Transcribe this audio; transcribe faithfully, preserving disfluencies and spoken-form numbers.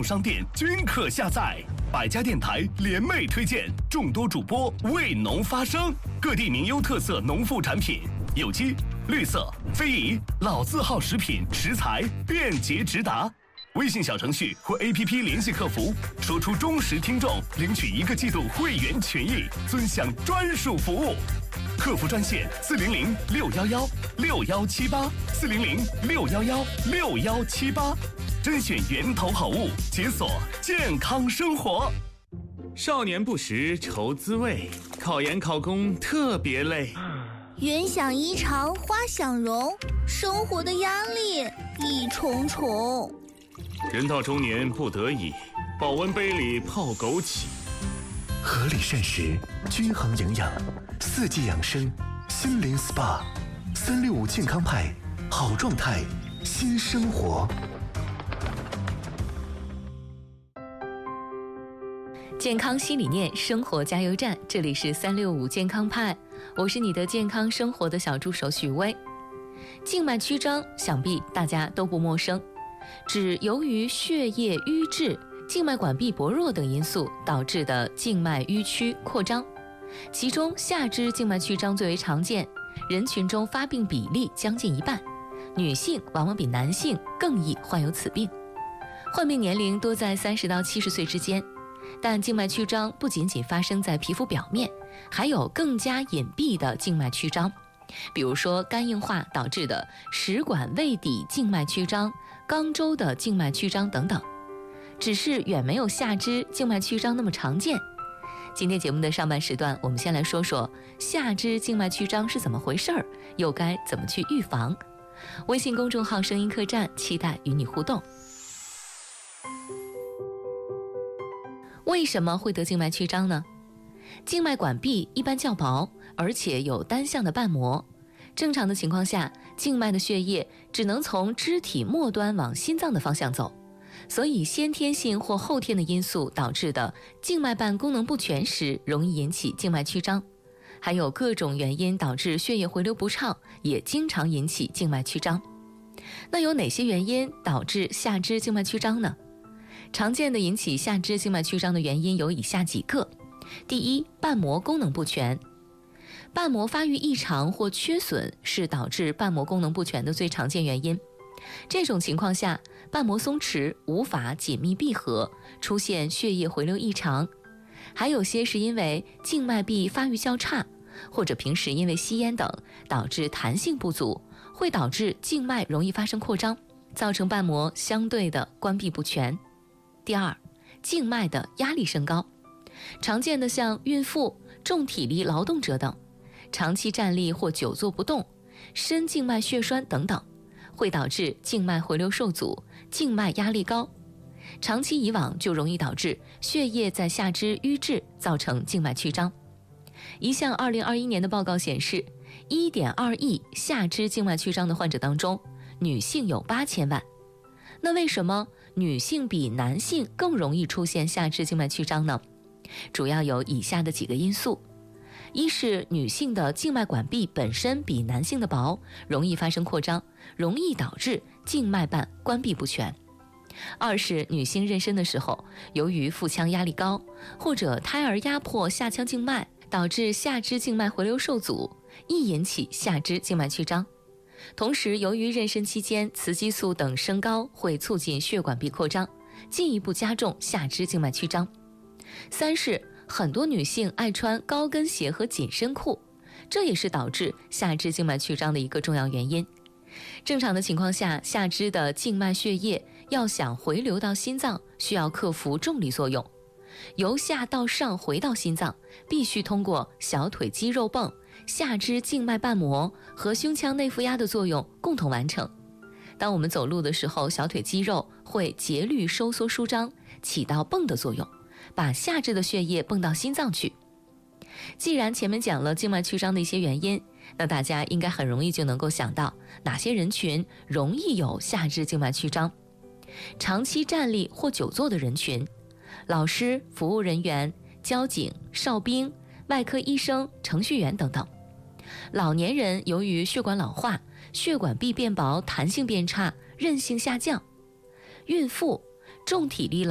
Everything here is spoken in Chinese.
众商店均可下载。百家电台联袂推荐，众多主播为农发声。各地名优特色农副产品，有机、绿色、非遗、老字号食品食材便捷直达。微信小程序或 A P P 联系客服，说出忠实听众，领取一个季度会员权益，尊享专属服务。客服专线四零零六幺幺六幺七八四零零六幺幺六幺七八。甄选源头好物，解锁健康生活。 少年不识愁滋味，考研考公特别累。 云想衣裳花想容，生活的压力一重重。 人到中年不得已，保温杯里泡枸杞。 合理膳食，均衡营养，四季养生，心灵 S P A， 三六五健康派，好状态，新生活。 健康新理念，生活加油站，这里是三六五健康派，我是你的健康生活的小助手许巍。静脉曲张想必大家都不陌生，指由于血液瘀滞、静脉管壁薄弱等因素导致的静脉迂曲扩张，其中下肢静脉曲张最为常见，人群中发病比例将近一半，女性往往比男性更易患有此病，患病年龄多在三十到七十岁之间。但静脉曲张不仅仅发生在皮肤表面，还有更加隐蔽的静脉曲张，比如说肝硬化导致的食管胃底静脉曲张、肛周的静脉曲张等等，只是远没有下肢静脉曲张那么常见。今天节目的上半时段，我们先来说说下肢静脉曲张是怎么回事儿，又该怎么去预防。微信公众号声音客栈期待与你互动。为什么会得静脉曲张呢？静脉管壁一般较薄，而且有单向的瓣膜。正常的情况下，静脉的血液只能从肢体末端往心脏的方向走，所以先天性或后天的因素导致的静脉瓣功能不全时，容易引起静脉曲张。还有各种原因导致血液回流不畅，也经常引起静脉曲张。那有哪些原因导致下肢静脉曲张呢？常见的引起下肢静脉曲张的原因有以下几个。第一，瓣膜功能不全。瓣膜发育异常或缺损是导致瓣膜功能不全的最常见原因。这种情况下，瓣膜松弛，无法紧密闭合，出现血液回流异常。还有些是因为静脉壁发育较差，或者平时因为吸烟等导致弹性不足，会导致静脉容易发生扩张，造成瓣膜相对的关闭不全。第二，静脉的压力升高。常见的像孕妇、重体力劳动者等，长期站立或久坐不动，深静脉血栓等等，会导致静脉回流受阻，静脉压力高。长期以往就容易导致血液在下肢瘀滞，造成静脉曲张。一项二零二一年的报告显示， 一点二亿下肢静脉曲张的患者当中，女性有八千万。那为什么女性比男性更容易出现下肢静脉曲张呢？主要有以下的几个因素。一是女性的静脉管壁本身比男性的薄，容易发生扩张，容易导致静脉瓣关闭不全。二是女性妊娠的时候，由于腹腔压力高，或者胎儿压迫下腔静脉，导致下肢静脉回流受阻，易引起下肢静脉曲张。同时，由于妊娠期间雌激素等升高，会促进血管壁扩张，进一步加重下肢静脉曲张。三是很多女性爱穿高跟鞋和紧身裤，这也是导致下肢静脉曲张的一个重要原因。正常的情况下，下肢的静脉血液要想回流到心脏，需要克服重力作用，由下到上回到心脏，必须通过小腿肌肉泵、下肢静脉瓣膜和胸腔内负压的作用共同完成。当我们走路的时候，小腿肌肉会节律收缩舒张，起到泵的作用，把下肢的血液泵到心脏去。既然前面讲了静脉曲张的一些原因，那大家应该很容易就能够想到哪些人群容易有下肢静脉曲张。长期站立或久坐的人群，老师、服务人员、交警、哨兵、外科医生、程序员等等。老年人由于血管老化，血管壁变薄，弹性变差，韧性下降。孕妇、重体力劳